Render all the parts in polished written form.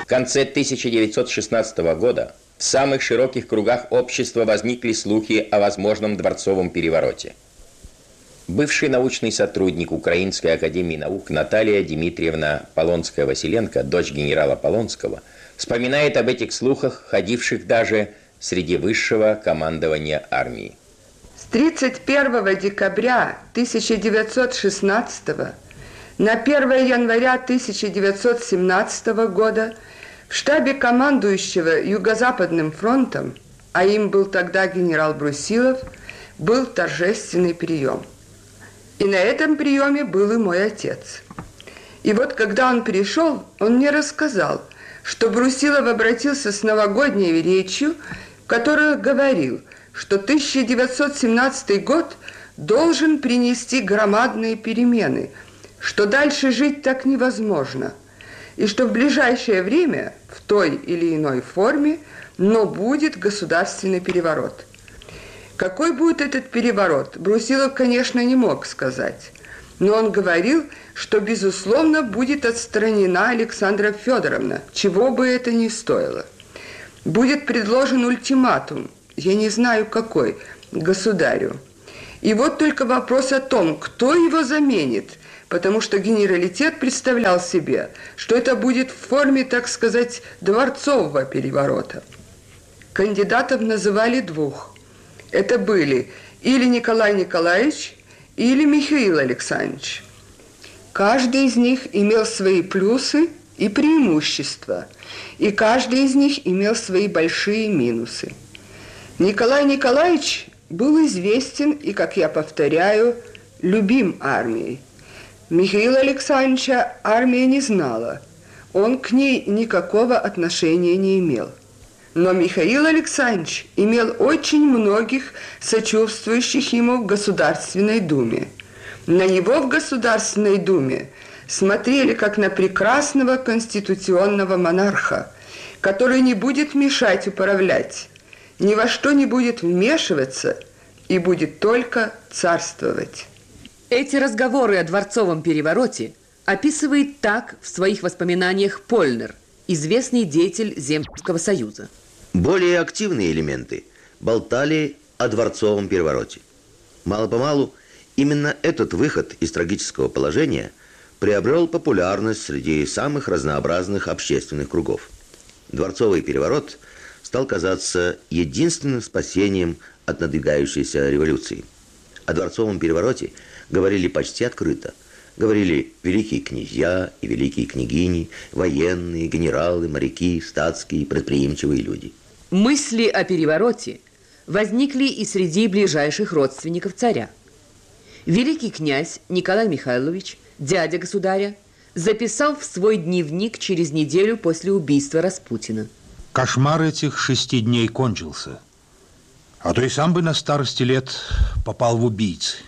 В конце 1916 года в самых широких кругах общества возникли слухи о возможном дворцовом перевороте. Бывший научный сотрудник Украинской академии наук Наталья Дмитриевна Полонская-Василенко, дочь генерала Полонского, вспоминает об этих слухах, ходивших даже среди высшего командования армии. С 31 декабря 1916 на 1 января 1917 года в штабе командующего Юго-Западным фронтом, а им был тогда генерал Брусилов, был торжественный прием. И на этом приеме был и мой отец. И вот когда он пришел, он мне рассказал, что Брусилов обратился с новогодней речью, в которой говорил, что 1917 год должен принести громадные перемены, что дальше жить так невозможно, и что в ближайшее время, в той или иной форме, но будет государственный переворот. Какой будет этот переворот, Брусилов, конечно, не мог сказать. Но он говорил, что, безусловно, будет отстранена Александра Федоровна, чего бы это ни стоило. Будет предложен ультиматум, я не знаю какой, государю. И вот только вопрос о том, кто его заменит, потому что генералитет представлял себе, что это будет в форме, так сказать, дворцового переворота. Кандидатов называли двух. Это были или Николай Николаевич, или Михаил Александрович. Каждый из них имел свои плюсы и преимущества, и каждый из них имел свои большие минусы. Николай Николаевич был известен и, как я повторяю, любим армией. Михаила Александровича армия не знала, он к ней никакого отношения не имел. Но Михаил Александрович имел очень многих сочувствующих ему в Государственной Думе. На него в Государственной Думе смотрели как на прекрасного конституционного монарха, который не будет мешать управлять, ни во что не будет вмешиваться и будет только царствовать. Эти разговоры о дворцовом перевороте описывает так в своих воспоминаниях Польнер, известный деятель Земского союза. Более активные элементы болтали о дворцовом перевороте. Мало-помалу именно этот выход из трагического положения приобрел популярность среди самых разнообразных общественных кругов. Дворцовый переворот стал казаться единственным спасением от надвигающейся революции. О дворцовом перевороте говорили почти открыто. Говорили великие князья и великие княгини, военные, генералы, моряки, статские, предприимчивые люди. Мысли о перевороте возникли и среди ближайших родственников царя. Великий князь Николай Михайлович, дядя государя, записал в свой дневник через неделю после убийства Распутина. Кошмар этих 6 дней кончился. А то и сам бы на старости лет попал в убийцы.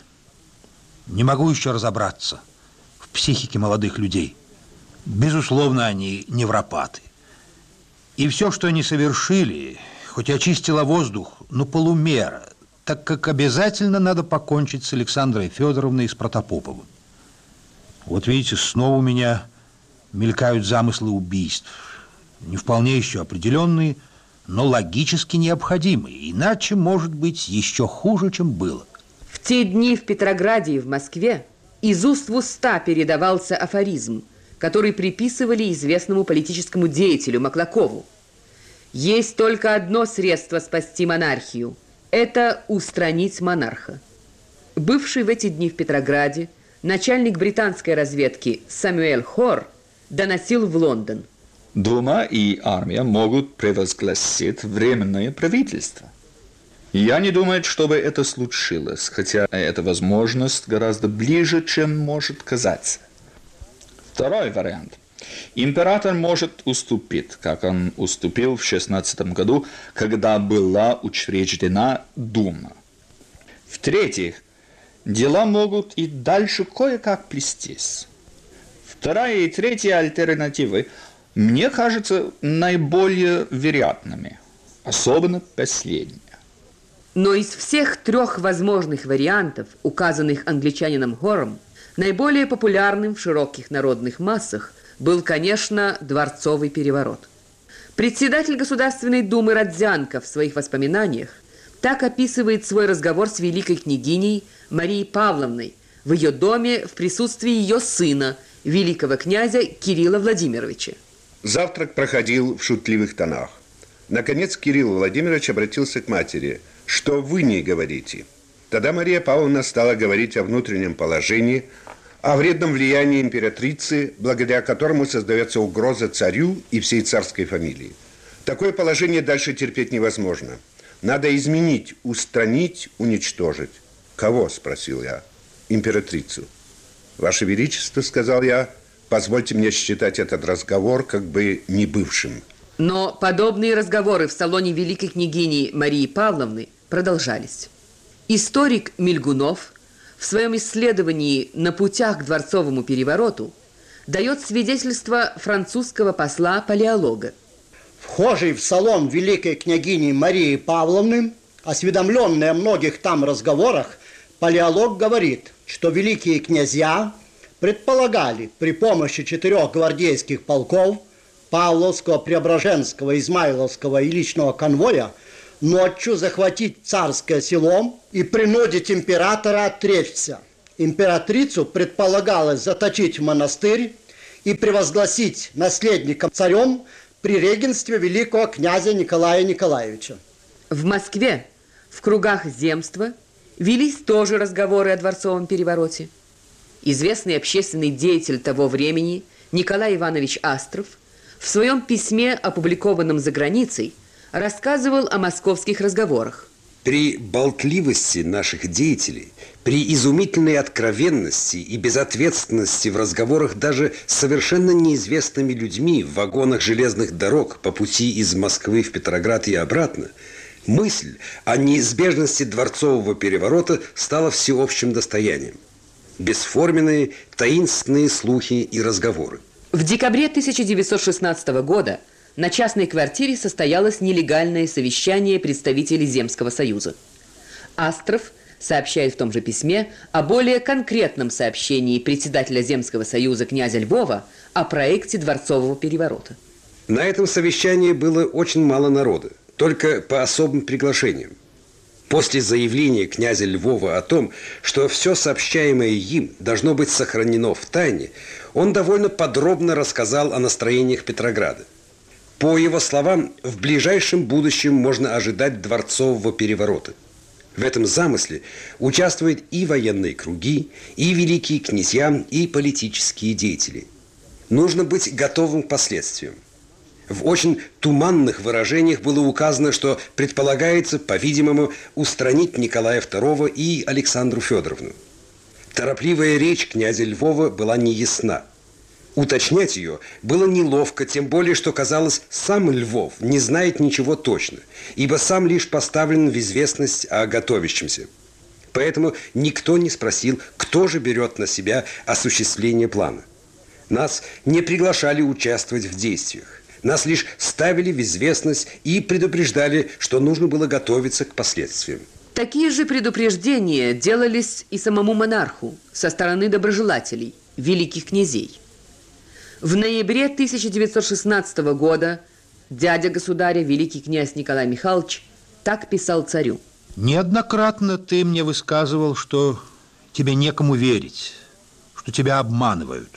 Не могу еще разобраться в психике молодых людей. Безусловно, они невропаты. И все, что они совершили, хоть очистило воздух, но полумера, так как обязательно надо покончить с Александрой Федоровной и с Протопоповым. Вот видите, снова у меня мелькают замыслы убийств. Не вполне еще определенные, но логически необходимые. Иначе, может быть, еще хуже, чем было. В те дни в Петрограде и в Москве из уст в уста передавался афоризм, который приписывали известному политическому деятелю Маклакову. Есть только одно средство спасти монархию – это устранить монарха. Бывший в эти дни в Петрограде начальник британской разведки Самюэль Хор доносил в Лондон. Дума и армия могут провозгласить временное правительство. Я не думаю, чтобы это случилось, хотя эта возможность гораздо ближе, чем может казаться. Второй вариант. Император может уступить, как он уступил в 16 году, когда была учреждена Дума. В-третьих, дела могут и дальше кое-как плестись. Вторая и третья альтернативы мне кажутся наиболее вероятными, особенно последняя. Но из всех 3 возможных вариантов, указанных англичанином Хором, наиболее популярным в широких народных массах был, конечно, дворцовый переворот. Председатель Государственной Думы Родзянко в своих воспоминаниях так описывает свой разговор с великой княгиней Марией Павловной в ее доме в присутствии ее сына, великого князя Кирилла Владимировича. Завтрак проходил в шутливых тонах. Наконец Кирилл Владимирович обратился к матери. «Что вы не говорите?» Тогда Мария Павловна стала говорить о внутреннем положении, о вредном влиянии императрицы, благодаря которому создается угроза царю и всей царской фамилии. Такое положение дальше терпеть невозможно. Надо изменить, устранить, уничтожить. «Кого?» – спросил я. «Императрицу». «Ваше Величество», – сказал я, – «позвольте мне считать этот разговор как бы небывшим». Но подобные разговоры в салоне великой княгини Марии Павловны продолжались. Историк Мильгунов в своем исследовании «На путях к дворцовому перевороту» дает свидетельство французского посла-палеолога. Вхожий в салон великой княгини Марии Павловны, осведомленный о многих там разговорах, палеолог говорит, что великие князья предполагали при помощи 4 гвардейских полков Павловского, Преображенского, Измайловского и личного конвоя ночью захватить царское село и принудить императора отречься. Императрицу предполагалось заточить в монастырь и превозгласить наследником царем при регенстве великого князя Николая Николаевича. В Москве в кругах земства велись тоже разговоры о дворцовом перевороте. Известный общественный деятель того времени Николай Иванович Астров в своем письме, опубликованном за границей, рассказывал о московских разговорах. При болтливости наших деятелей, при изумительной откровенности и безответственности в разговорах даже с совершенно неизвестными людьми в вагонах железных дорог по пути из Москвы в Петроград и обратно, мысль о неизбежности дворцового переворота стала всеобщим достоянием. Бесформенные, таинственные слухи и разговоры. В декабре 1916 года на частной квартире состоялось нелегальное совещание представителей Земского союза. Астров сообщает в том же письме о более конкретном сообщении председателя Земского союза князя Львова о проекте дворцового переворота. На этом совещании было очень мало народа, только по особым приглашениям. После заявления князя Львова о том, что все сообщаемое им должно быть сохранено в тайне, он довольно подробно рассказал о настроениях Петрограда. По его словам, в ближайшем будущем можно ожидать дворцового переворота. В этом замысле участвуют и военные круги, и великие князья, и политические деятели. Нужно быть готовым к последствиям. В очень туманных выражениях было указано, что предполагается, по-видимому, устранить Николая II и Александру Федоровну. Торопливая речь князя Львова была неясна. Уточнять ее было неловко, тем более, что, казалось, сам Львов не знает ничего точно, ибо сам лишь поставлен в известность о готовящемся. Поэтому никто не спросил, кто же берет на себя осуществление плана. Нас не приглашали участвовать в действиях. Нас лишь ставили в известность и предупреждали, что нужно было готовиться к последствиям. Такие же предупреждения делались и самому монарху со стороны доброжелателей, великих князей. В ноябре 1916 года дядя государя, великий князь Николай Михайлович, так писал царю. Неоднократно ты мне высказывал, что тебе некому верить, что тебя обманывают.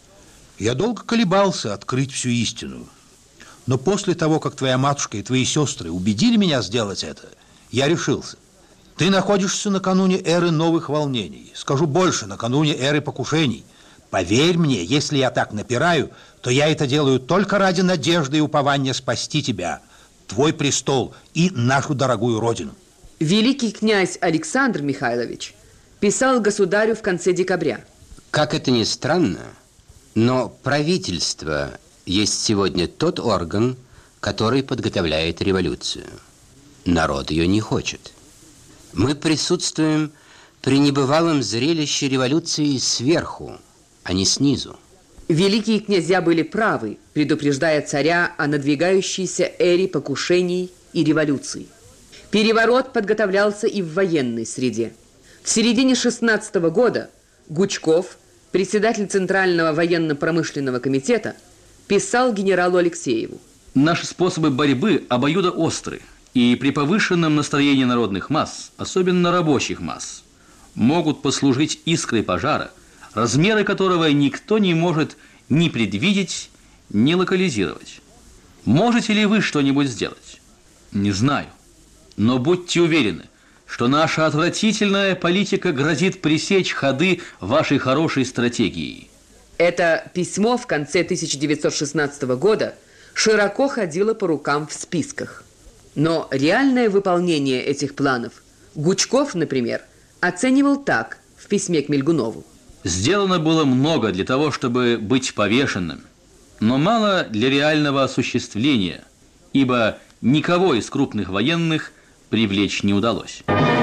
Я долго колебался открыть всю истину. Но после того, как твоя матушка и твои сестры убедили меня сделать это, я решился. Ты находишься накануне эры новых волнений. Скажу больше, накануне эры покушений. Поверь мне, если я так напираю, то я это делаю только ради надежды и упования спасти тебя, твой престол и нашу дорогую родину. Великий князь Александр Михайлович писал государю в конце декабря. Как это ни странно, но правительство есть сегодня тот орган, который подготовляет революцию. Народ ее не хочет. Мы присутствуем при небывалом зрелище революции сверху, а не снизу. Великие князья были правы, предупреждая царя о надвигающейся эре покушений и революций. Переворот подготовлялся и в военной среде. В середине 16 года Гучков, председатель Центрального военно-промышленного комитета, писал генералу Алексееву. Наши способы борьбы обоюдоостры, и при повышенном настроении народных масс, особенно рабочих масс, могут послужить искрой пожара, размеры которого никто не может ни предвидеть, ни локализировать. Можете ли вы что-нибудь сделать? Не знаю. Но будьте уверены, что наша отвратительная политика грозит пресечь ходы вашей хорошей стратегии. Это письмо в конце 1916 года широко ходило по рукам в списках. Но реальное выполнение этих планов Гучков, например, оценивал так в письме к Мильгунову. Сделано было много для того, чтобы быть повешенным, но мало для реального осуществления, ибо никого из крупных военных привлечь не удалось.